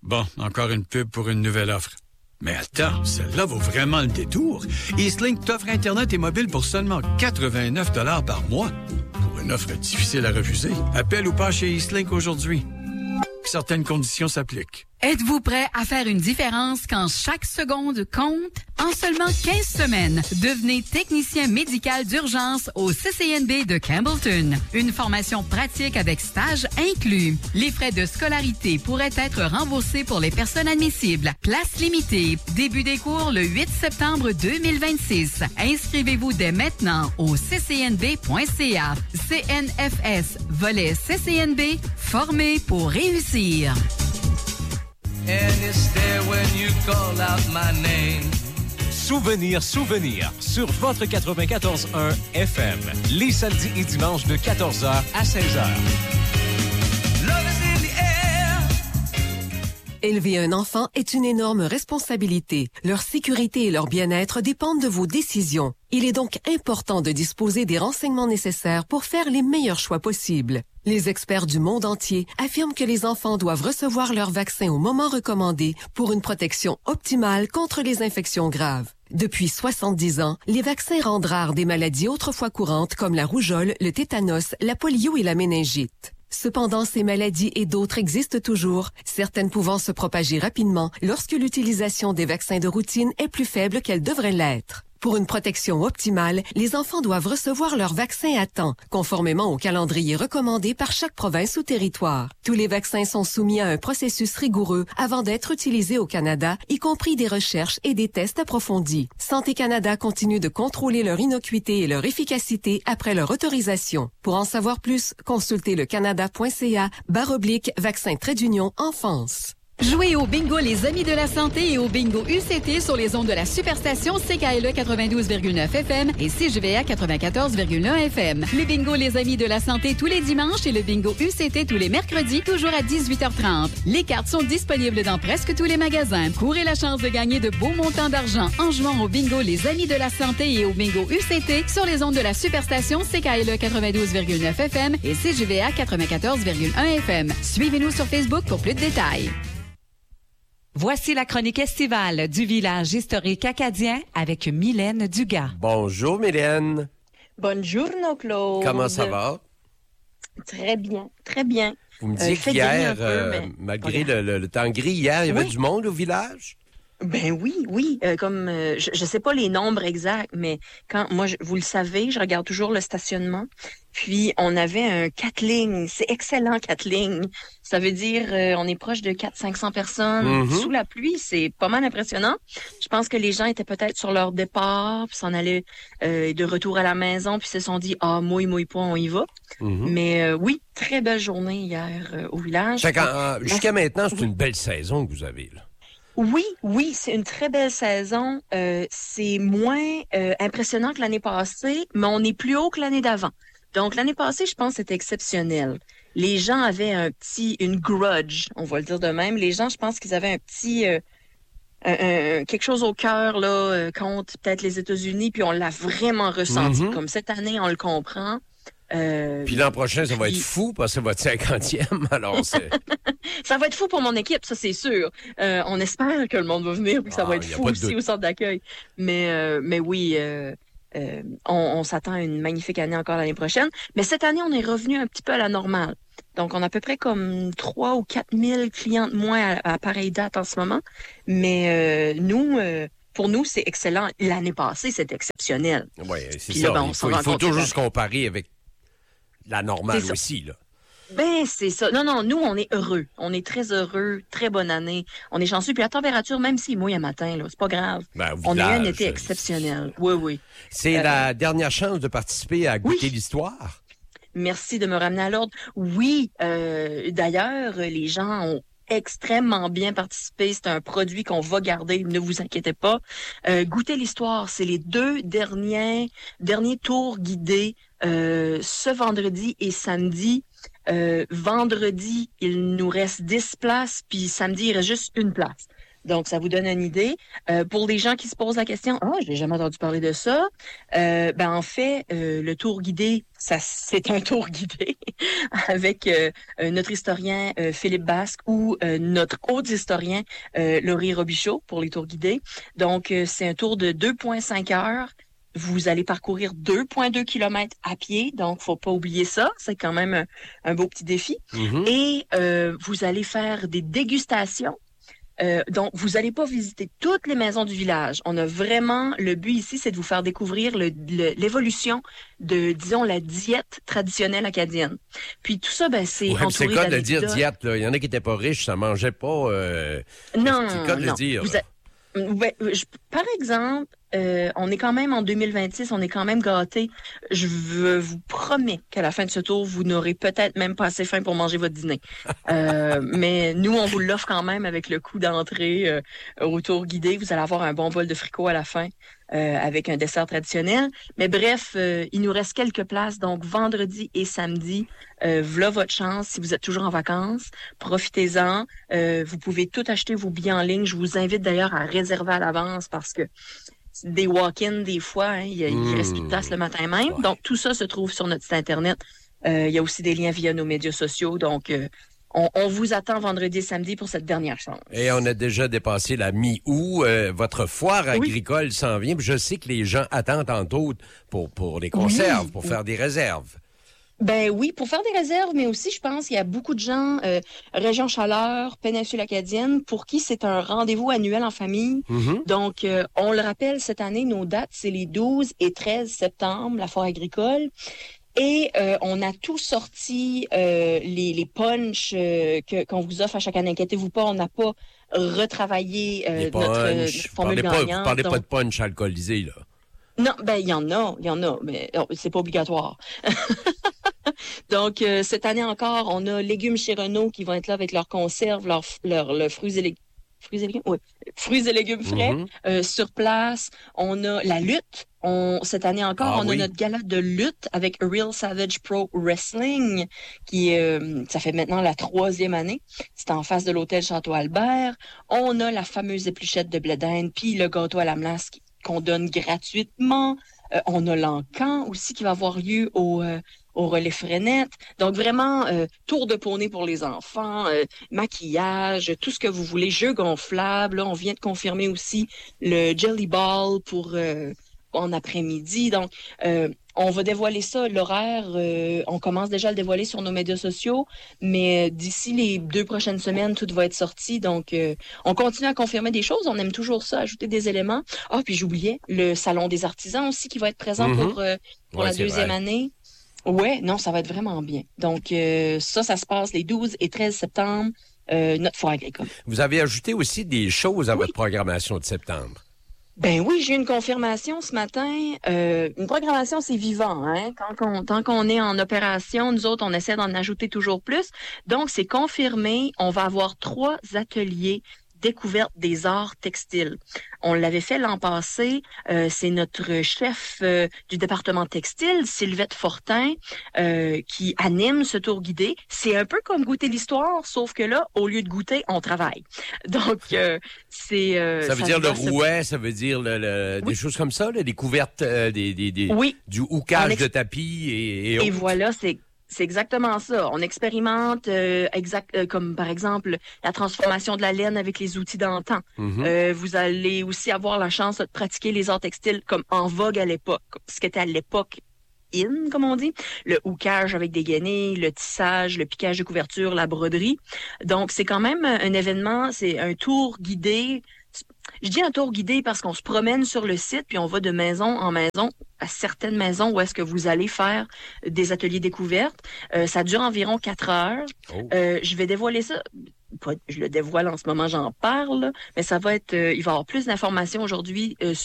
Bon, encore une pub pour une nouvelle offre. Mais attends, celle-là vaut vraiment le détour. Eastlink t'offre Internet et mobile pour seulement 89 $ par mois. Pour une offre difficile à refuser, appelle ou pas chez Eastlink aujourd'hui. Certaines conditions s'appliquent. Êtes-vous prêt à faire une différence quand chaque seconde compte? En seulement 15 semaines, devenez technicien médical d'urgence au CCNB de Campbellton. Une formation pratique avec stage inclus. Les frais de scolarité pourraient être remboursés pour les personnes admissibles. Place limitée. Début des cours le 8 septembre 2026. Inscrivez-vous dès maintenant au ccnb.ca. CNFS, volet CCNB, formé pour réussir. And it's there when you call out my name. Souvenir sur votre 94.1 FM. Les samedis et dimanches de 14h à 16h. Love is in the air. Élever un enfant est une énorme responsabilité. Leur sécurité et leur bien-être dépendent de vos décisions. Il est donc important de disposer des renseignements nécessaires pour faire les meilleurs choix possibles. Les experts du monde entier affirment que les enfants doivent recevoir leur vaccin au moment recommandé pour une protection optimale contre les infections graves. Depuis 70 ans, les vaccins rendent rares des maladies autrefois courantes comme la rougeole, le tétanos, la polio et la méningite. Cependant, ces maladies et d'autres existent toujours, certaines pouvant se propager rapidement lorsque l'utilisation des vaccins de routine est plus faible qu'elle devrait l'être. Pour une protection optimale, les enfants doivent recevoir leur vaccin à temps, conformément au calendrier recommandé par chaque province ou territoire. Tous les vaccins sont soumis à un processus rigoureux avant d'être utilisés au Canada, y compris des recherches et des tests approfondis. Santé Canada continue de contrôler leur innocuité et leur efficacité après leur autorisation. Pour en savoir plus, consultez le canada.ca/vaccin-enfance. Jouez au bingo Les Amis de la Santé et au bingo UCT sur les ondes de la superstation CKLE 92,9 FM et CJVA 94,1 FM. Le bingo Les Amis de la Santé tous les dimanches et le bingo UCT tous les mercredis, toujours à 18h30. Les cartes sont disponibles dans presque tous les magasins. Courez la chance de gagner de beaux montants d'argent en jouant au bingo Les Amis de la Santé et au bingo UCT sur les ondes de la superstation CKLE 92,9 FM et CJVA 94,1 FM. Suivez-nous sur Facebook pour plus de détails. Voici la chronique estivale du village historique acadien avec Mylène Dugas. Bonjour Mylène. Buongiorno Claude. Comment ça va? Très bien, très bien. Vous me disiez qu'hier, malgré le temps gris, hier, il y avait du monde au village? Ben oui. Je sais pas les nombres exacts, mais vous le savez, je regarde toujours le stationnement. Puis on avait un 4 lignes, c'est excellent 4 lignes. Ça veut dire on est proche de 400-500 personnes sous la pluie, c'est pas mal impressionnant. Je pense que les gens étaient peut-être sur leur départ, puis s'en allaient de retour à la maison, puis se sont dit mouille pas, on y va. Mais oui, très belle journée hier au village. Jusqu'à maintenant, c'est une belle saison que vous avez là. Oui, c'est une très belle saison. C'est moins impressionnant que l'année passée, mais on est plus haut que l'année d'avant. Donc, l'année passée, je pense que c'était exceptionnel. Les gens avaient une grudge, on va le dire de même. Les gens, je pense qu'ils avaient un petit... quelque chose au cœur là contre peut-être les États-Unis, puis on l'a vraiment ressenti. Comme cette année, on le comprend. Puis l'an prochain, ça va être fou parce que c'est votre 50e, alors c'est... Ça va être fou pour mon équipe, ça c'est sûr. On espère que le monde va venir et que ça va être fou aussi au centre d'accueil. Mais oui, on s'attend à une magnifique année encore l'année prochaine. Mais cette année, on est revenu un petit peu à la normale. Donc, on a à peu près comme 3 ou 4 000 clients de moins à pareille date en ce moment. Mais pour nous, c'est excellent. L'année passée, c'était exceptionnel. Oui, c'est puis ça. Là, il faut toujours se comparer avec la normale aussi, là. Ben, c'est ça. Non, nous, on est heureux. On est très heureux. Très bonne année. On est chanceux. Puis la température, même s'il mouille un matin, là, c'est pas grave. On a eu un été exceptionnel. Oui. C'est la dernière chance de participer à Goûter l'Histoire. Merci de me ramener à l'ordre. Oui, d'ailleurs, les gens ont extrêmement bien participé. C'est un produit qu'on va garder, ne vous inquiétez pas. Goûter l'Histoire, c'est les 2 derniers tours guidés ce vendredi et samedi. Vendredi, il nous reste 10 places, puis samedi, il reste juste 1 place. Donc, ça vous donne une idée. Pour les gens qui se posent la question, je n'ai jamais entendu parler de ça. En fait, le tour guidé, c'est un tour guidé avec notre historien Philippe Basque ou notre autre historien Laurie Robichaud pour les tours guidés. Donc, c'est un tour de 2,5 heures. Vous allez parcourir 2,2 km à pied, donc faut pas oublier ça. C'est quand même un beau petit défi. Mm-hmm. Et vous allez faire des dégustations. Donc, vous n'allez pas visiter toutes les maisons du village. On a vraiment, le but ici, c'est de vous faire découvrir l'évolution de, disons, la diète traditionnelle acadienne. Puis tout ça, c'est entouré c'est quoi de dire diète, là? Il y en a qui n'étaient pas riches, ça mangeait pas... non, c'est quoi de le dire? Par exemple, on est quand même en 2026, on est quand même gâtés. Je vous promets qu'à la fin de ce tour, vous n'aurez peut-être même pas assez faim pour manger votre dîner. Mais nous, on vous l'offre quand même avec le coût d'entrée au tour guidé. Vous allez avoir un bon bol de fricot à la fin avec un dessert traditionnel. Mais bref, il nous reste quelques places. Donc, vendredi et samedi, voilà votre chance. Si vous êtes toujours en vacances, profitez-en. Vous pouvez tout acheter vos billets en ligne. Je vous invite d'ailleurs à réserver à l'avance parce que des walk-ins, des fois, il reste plus de place le matin même. Ouais. Donc, tout ça se trouve sur notre site Internet. Il y a aussi des liens via nos médias sociaux. Donc, on vous attend vendredi et samedi pour cette dernière chance. Et on a déjà dépassé la mi-août. Votre foire agricole s'en vient. Je sais que les gens attendent tantôt pour les conserves, pour faire des réserves. Ben oui, pour faire des réserves, mais aussi, je pense qu'il y a beaucoup de gens, région Chaleur, péninsule acadienne, pour qui c'est un rendez-vous annuel en famille. Mm-hmm. Donc, on le rappelle, cette année, nos dates, c'est les 12 et 13 septembre, la foire agricole. Et on a tout sorti, les punchs qu'on vous offre à chaque année. Inquiétez-vous pas, on n'a pas retravaillé notre formule gagnante. Vous parlez pas de punch alcoolisé, là. Non, il y en a, mais c'est pas obligatoire. Donc, cette année encore, on a Légumes chez Renault qui vont être là avec leurs conserves, leurs fruits et légumes. Fruits et légumes frais sur place. On a la lutte. Cette année encore, on a notre gala de lutte avec Real Savage Pro Wrestling qui ça fait maintenant la 3e année. C'est en face de l'hôtel Château-Albert. On a la fameuse épluchette de blé d'Inde puis le gâteau à la melasse qu'on donne gratuitement. On a l'encan aussi qui va avoir lieu au relais Frenette. Donc vraiment, tour de poney pour les enfants, maquillage, tout ce que vous voulez, jeux gonflables. Là, on vient de confirmer aussi le Jelly Ball pour en après-midi. Donc, on va dévoiler ça, l'horaire. On commence déjà à le dévoiler sur nos médias sociaux, mais d'ici les 2 prochaines semaines, tout va être sorti. Donc, on continue à confirmer des choses. On aime toujours ça, ajouter des éléments. Ah, puis j'oubliais, le Salon des artisans aussi qui va être présent pour la 2e année. Ouais, non, ça va être vraiment bien. Donc, ça se passe les 12 et 13 septembre, notre foire agricole. Vous avez ajouté aussi des choses à votre programmation de septembre. Ben oui, j'ai eu une confirmation ce matin. Une programmation, c'est vivant, hein. Tant qu'on est en opération, nous autres, on essaie d'en ajouter toujours plus. Donc, c'est confirmé. On va avoir 3 ateliers découverte des arts textiles. On l'avait fait l'an passé. C'est notre chef du département textile, Sylvette Fortin, qui anime ce tour guidé. C'est un peu comme goûter l'histoire, sauf que là, au lieu de goûter, on travaille. Donc, c'est... ça veut dire le rouet, ça veut dire des choses comme ça, là, des couvertes, du hookage de tapis et autres. Et voilà, c'est exactement ça. On expérimente comme par exemple la transformation de la laine avec les outils d'antan. Mm-hmm. Vous allez aussi avoir la chance de pratiquer les arts textiles comme en vogue à l'époque, ce qui était à l'époque in, comme on dit, le hookage avec des guenilles, le tissage, le piquage de couverture, la broderie. Donc c'est quand même un événement, c'est un tour guidé. Je dis un tour guidé parce qu'on se promène sur le site puis on va de maison en maison à certaines maisons où est-ce que vous allez faire des ateliers découvertes. Ça dure environ 4 heures. Oh. Je vais dévoiler ça. Je le dévoile en ce moment, j'en parle, mais ça va être, il va y avoir plus d'informations aujourd'hui